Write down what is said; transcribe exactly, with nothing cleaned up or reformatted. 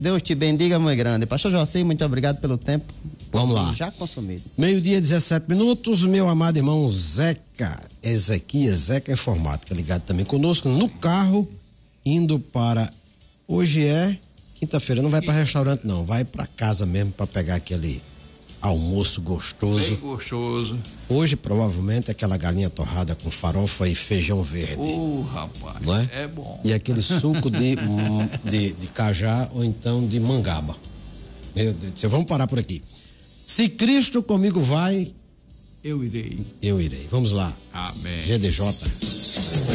Deus te bendiga, muito grande. Pastor José, muito obrigado pelo tempo. Vamos lá. Já consumido. Meio-dia, dezessete minutos, meu amado irmão Zeca, Ezequias, Zeca Informática, ligado também conosco no carro, indo para, hoje é quinta-feira, não vai para restaurante não, vai para casa mesmo para pegar aquele almoço gostoso. Bem gostoso. Hoje provavelmente aquela galinha torrada com farofa e feijão verde. Ô, oh, rapaz, não é? É bom. E aquele suco de, de, de cajá ou então de mangaba. Meu Deus do céu, vamos parar por aqui. Se Cristo comigo vai, eu irei. Eu irei. Vamos lá. Amém. G D J.